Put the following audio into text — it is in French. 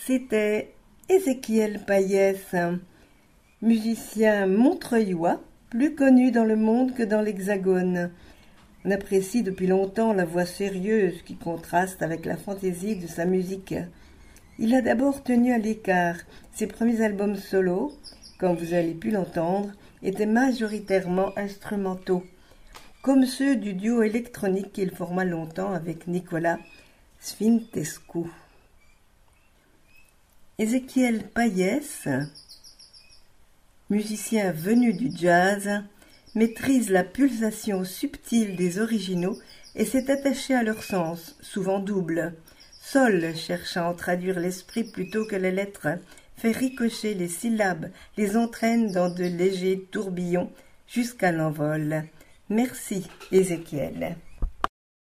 C'était Ézéchiel Payès, musicien montreuillois, plus connu dans le monde que dans l'Hexagone. On apprécie depuis longtemps la voix sérieuse qui contraste avec la fantaisie de sa musique. Il a d'abord tenu à l'écart. Ses premiers albums solo, comme vous avez pu l'entendre, étaient majoritairement instrumentaux, comme ceux du duo électronique qu'il forma longtemps avec Nicolas Sfintescu. Ézéchiel Payès, musicien venu du jazz, maîtrise la pulsation subtile des originaux et s'est attaché à leur sens, souvent double. Sol cherchant à traduire l'esprit plutôt que les lettres, fait ricocher les syllabes, les entraîne dans de légers tourbillons jusqu'à l'envol. Merci, Ézéchiel.